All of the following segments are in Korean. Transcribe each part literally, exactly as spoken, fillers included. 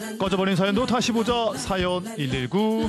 꺼져버린 사연도 다시 보자. 사연 일일구.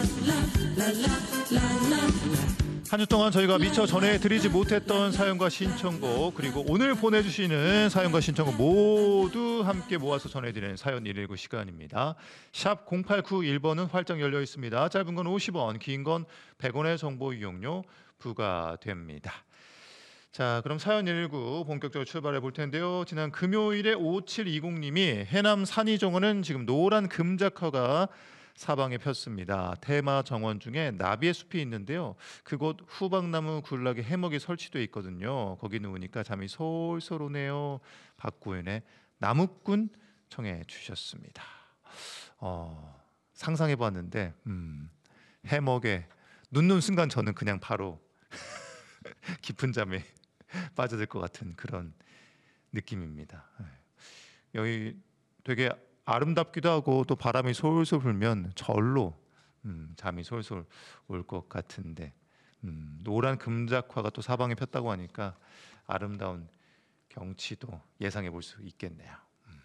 한 주 동안 저희가 미처 전해드리지 못했던 사연과 신청곡, 그리고 오늘 보내주시는 사연과 신청곡 모두 함께 모아서 전해드리는 사연 일일구 시간입니다. 샵 공팔구일 번은 활짝 열려 있습니다. 짧은 건 오십 원, 긴 건 백 원의 정보 이용료 부과됩니다. 자, 그럼 사연 일일구 본격적으로 출발해 볼 텐데요. 지난 금요일에 오칠이공 님이 해남 산이정원은 지금 노란 금작화가 사방에 폈습니다. 테마 정원 중에 나비의 숲이 있는데요. 그곳 후박나무 굴락에 해먹이 설치되어 있거든요. 거기 누우니까 잠이 솔솔 오네요. 박구윤의 나무꾼 청해 주셨습니다. 어, 상상해봤는데 음, 해먹에 눕는 순간 저는 그냥 바로 깊은 잠에 빠져들 것 같은 그런 느낌입니다. 여기 되게 아름답기도 하고 또 바람이 솔솔 불면 절로 음, 잠이 솔솔 올 것 같은데 음, 노란 금작화가 또 사방에 폈다고 하니까 아름다운 경치도 예상해 볼 수 있겠네요. 음.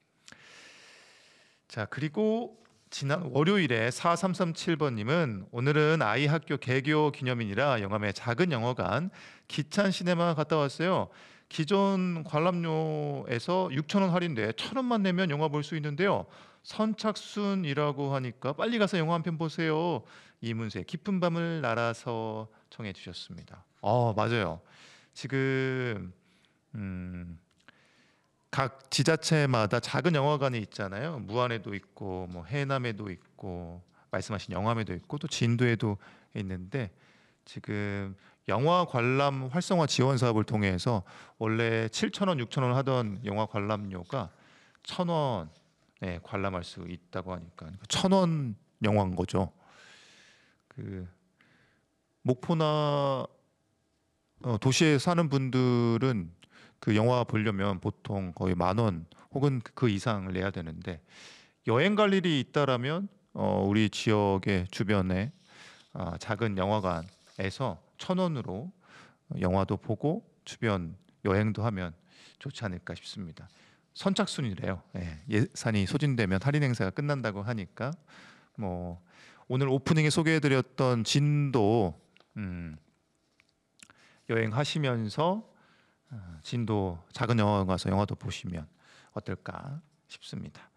자, 그리고 지난 월요일에 사삼삼칠 번님은 오늘은 아이 학교 개교 기념일이라 영암의 작은 영화관 기찬 시네마 갔다 왔어요. 기존 관람료에서 육천 원 할인돼 천 원만 내면 영화 볼 수 있는데요. 선착순이라고 하니까 빨리 가서 영화 한 편 보세요. 이문세 깊은 밤을 날아서 청해 주셨습니다. 어, 맞아요. 지금 음, 각 지자체마다 작은 영화관이 있잖아요. 무안에도 있고 뭐 해남에도 있고 말씀하신 영암에도 있고 또 진도에도 있는데 지금 영화 관람 활성화 지원 사업을 통해서 원래 칠천 원, 육천 원 하던 영화 관람료가 천 원에 관람할 수 있다고 하니까 천 원 영화인 거죠. 그 목포나 어, 도시에 사는 분들은 그 영화 보려면 보통 거의 만 원 혹은 그 이상을 내야 되는데 여행 갈 일이 있다라면 어, 우리 지역의 주변에 어, 작은 영화관에서 천 원으로 영화도 보고 주변 여행도 하면 좋지 않을까 싶습니다. 선착순이래요. 예, 예산이 소진되면 할인 행사가 끝난다고 하니까 뭐 오늘 오프닝에 소개해드렸던 진도 음, 여행하시면서 진도 작은 영화관 가서 영화도 보시면 어떨까 싶습니다.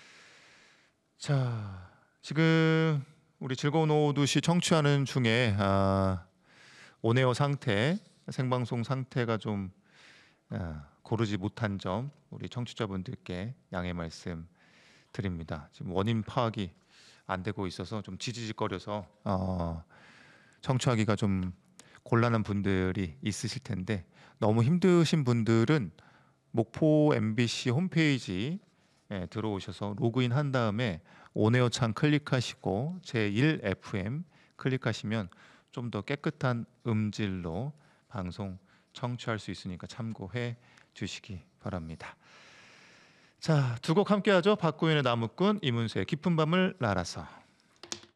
자, 지금 우리 즐거운 오후 두 시 청취하는 중에 아, 온에어 상태, 생방송 상태가 좀 아, 고르지 못한 점 우리 청취자분들께 양해 말씀 드립니다. 지금 원인 파악이 안 되고 있어서 좀 지지직거려서 어, 청취하기가 좀 곤란한 분들이 있으실 텐데 너무 힘드신 분들은 목포 엠비씨 홈페이지에 들어오셔서 로그인 한 다음에 온에어 창 클릭하시고 제일 에프엠 클릭하시면 좀 더 깨끗한 음질로 방송 청취할 수 있으니까 참고해 주시기 바랍니다. 자, 두 곡 함께 하죠. 박구윤의 나무꾼, 이문세의 깊은 밤을 날아서.